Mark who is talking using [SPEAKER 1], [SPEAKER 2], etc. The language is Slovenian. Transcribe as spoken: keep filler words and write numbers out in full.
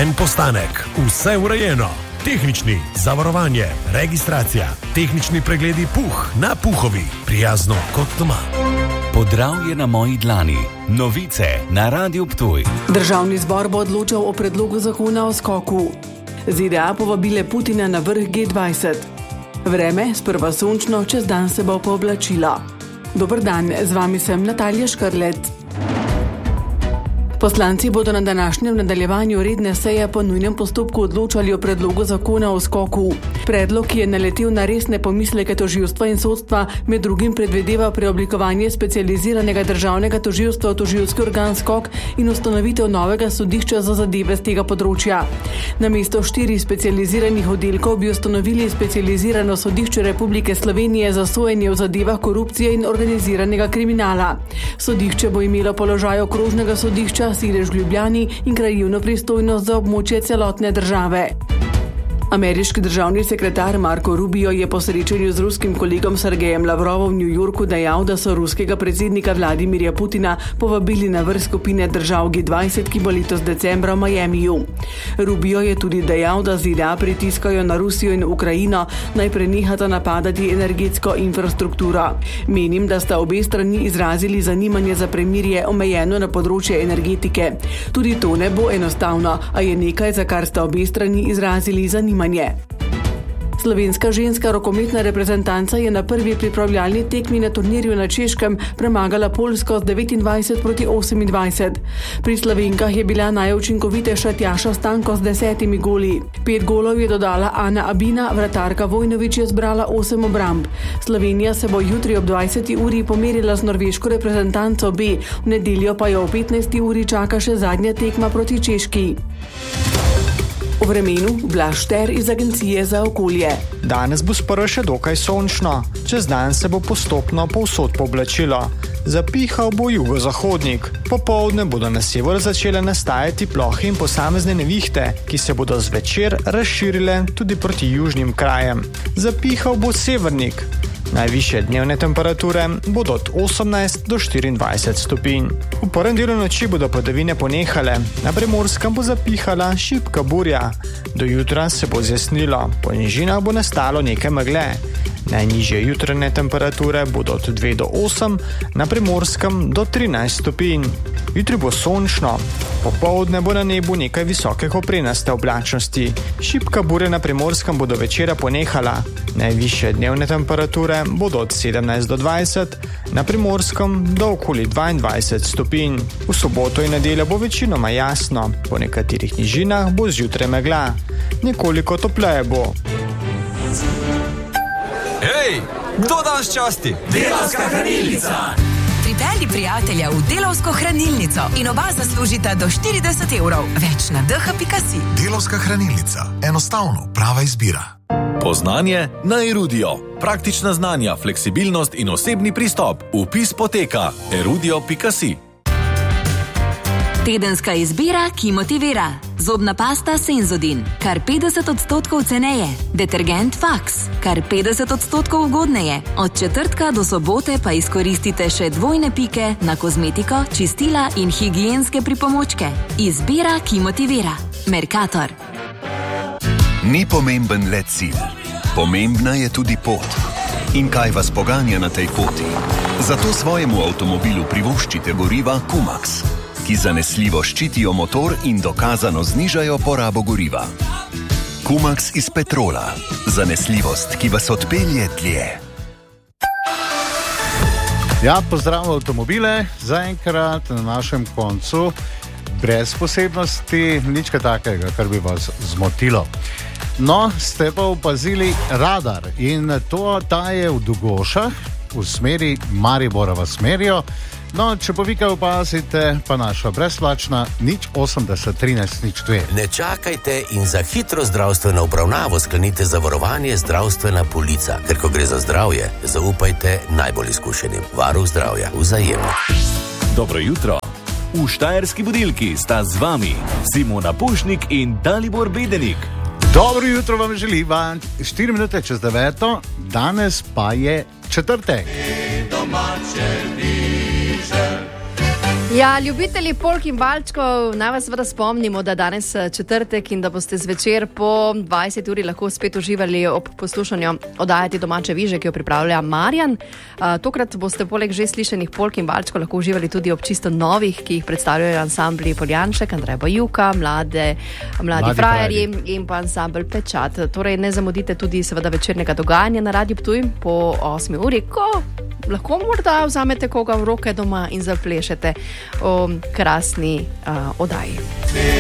[SPEAKER 1] En postanek, vse urejeno. Tehnični, zavarovanje, registracija, tehnični pregledi puh na Puhovi, prijazno kot doma.
[SPEAKER 2] Podravje na moji dlani, novice na Radiu Ptuj.
[SPEAKER 3] Državni zbor bo odločal o predlogu zakona o skoku. Z D A povabile Putina na vrh G dvajset. Vreme, sprva sončno, čez dan se bo pooblačilo. Dober dan, z vami sem Natalija Škrlec. Poslanci bodo na današnjem nadaljevanju redne seje po nujnem postopku odločali o predlogu zakona o skoku. Predlog, ki je naletel na resne pomisleke tožilstva in sodstva, med drugim predvideva preoblikovanje specializiranega državnega tožilstva v tožilski organ skok in ustanovitev novega sodišča za zadeve z tega področja. Namesto štirih specializiranih oddelkov bi ustanovili specializirano sodišče Republike Slovenije za sojenje v zadevah korupcije in organiziranega kriminala. Sodišče bo imelo položaj okrožnega sodišča, sedež v Ljubljani in krajevno pristojnost za območje celotne države. Ameriški državni sekretar Marco Rubio je po srečanju z ruskim kolegom Sergejem Lavrovom v New Yorku dejal, da so ruskega predsednika Vladimirja Putina povabili na vrh skupine držav G dvajset, ki bo letos decembra v Miamiju. Rubio je tudi dejal, da Z D A pritiskajo na Rusijo in Ukrajino, naj prenehata napadati energetsko infrastrukturo. Menim, da sta obe strani izrazili zanimanje za premirje omejeno na področje energetike. Tudi to ne bo enostavno, a je nekaj, za kar sta obe strani izrazili zanimanje. Slovenska ženska rokometna reprezentanca je na prvi pripravljalni tekmi na turnirju na Češkem premagala Poljsko z devetindvajset proti osemindvajset. Pri Slovenkah je bila najučinkovitejša Tjaša Stanko z desetimi goli. Pet golov je dodala Ana Abina, vratarka Vojnović je zbrala osem obramb. Slovenija se bo jutri ob dvajseti uri pomerila z norveško reprezentanco B, v nedeljo pa jo ob petnajsti uri čaka še zadnja tekma proti Češki. O vremenu Blaž Šter iz Agencije za okolje.
[SPEAKER 4] Danes bo sprva še dokaj sončno, čez dan se bo postopno povsod pooblačilo. Zapihal bo jugozahodnik. Popoldne bodo na severu začele nastajati plohe in posamezne nevihte, ki se bodo zvečer razširile tudi proti južnim krajem. Zapihal bo severnik. Najvišje dnevne temperature bodo od osemnajst do štiriindvajset stopinj. V prvem delu noči bodo padavine ponehale, na Primorskem bo zapihala šibka burja. Do jutra se bo zjasnilo, po nižinah bo nastalo nekaj megle. Najnižje jutranje temperature bodo od dve do osem, na Primorskem do trinajst stopinj. Jutri bo sončno, popoldne bo na nebu nekaj visoke koprenaste oblačnosti. Šibka burja na Primorskem bo do večera ponehala. Najvišje dnevne temperature bodo od sedemnajst do dvajset, na Primorskem do okoli dvaindvajset stopinj. V soboto in nedeljo bo večinoma jasno, po nekaterih nižinah bo zjutraj megla. Nekoliko topleje bo.
[SPEAKER 5] Hej, kdo danes časti?
[SPEAKER 6] Delavska hranilnica! Pripelji prijatelja v Delavsko hranilnico in oba zaslužita do štirideset evrov. Več na d h pika si.
[SPEAKER 7] Delavska hranilnica. Enostavno, prava izbira.
[SPEAKER 8] Poznanje na Erudio. Praktična znanja, fleksibilnost in osebni pristop. Vpis poteka erudio pika si.
[SPEAKER 9] Tedenska izbira, ki motivira. Zobna pasta Senzodin, kar petdeset odstotkov ceneje. Detergent Fax, kar petdeset odstotkov ugodneje. Od četrtka do sobote pa izkoristite še dvojne pike na kozmetiko, čistila in higienske pripomočke. Izbira, ki motivira. Mercator.
[SPEAKER 10] Ni pomemben le cilj. Pomembna je tudi pot. In kaj vas poganja na tej poti? Zato svojemu avtomobilu privoščite goriva Kumax, ki zanesljivo ščitijo motor in dokazano znižajo porabo goriva. Kumax iz petrola. Zanesljivost, ki vas odpelje dlje.
[SPEAKER 11] Ja, pozdrav avtomobile. Zaenkrat na našem koncu brez posebnosti, nič takega, kar bi vas zmotilo. No, ste pa opazili radar in to ta je v Dogošah, v smeri Maribora v smerijo. No, če pa vi kaj opazite, pa naša brezplačna nič osemdeset trinajst nič dve.
[SPEAKER 12] Ne čakajte in za hitro zdravstveno obravnavo sklenite zavarovanje Zdravstvena polica, ker ko gre za zdravje, zaupajte najbolj izkušenim. Varuh zdravja, Vzajemno.
[SPEAKER 2] Dobro jutro. V Štajerski budilki sta z vami Simona Pušnik in Dalibor Bedenik.
[SPEAKER 11] Dobro jutro vam želiva, štiri minute čez deveto, danes pa je četrtek.
[SPEAKER 13] Domače viže, Ja, ljubitelji polk in valčkov, naj vas seveda spomnimo, da danes četrtek in da boste zvečer po dvajseti uri lahko spet uživali ob poslušanju oddajati domače viže, ki jo pripravlja Marjan. Tokrat boste poleg že slišenih polk in valčkov lahko uživali tudi ob čisto novih, ki jih predstavljajo ansambli Poljanšek, Andrej Bajuka, mlade, mladi, mladi frajerji in pa ansambl Pečat. Torej ne zamudite tudi seveda večernega dogajanja na Radiu Ptuj po osmi uri, ko lahko morda vzamete koga v roke doma in zaplešete o krasni uh, oddaji.